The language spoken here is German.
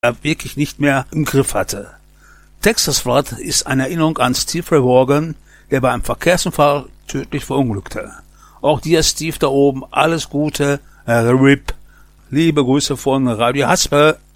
er wirklich nicht mehr im Griff hatte. Texas Flood ist eine Erinnerung an Steve Ray Vaughan, der bei einem Verkehrsunfall tödlich verunglückte. Auch dir, Steve, da oben, alles Gute, RIP. Liebe Grüße von Radio Haspe.